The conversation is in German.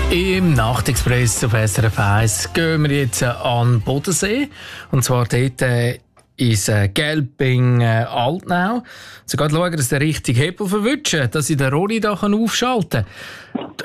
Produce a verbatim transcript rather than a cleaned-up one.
Im Nachtexpress auf S R F eins gehen wir jetzt an den Bodensee. Und zwar dort äh, ins äh, Gelbing äh, Altnau. So geht schauen, dass der richtige Hebel verwischen, dass ich den Rolli da aufschalten kann.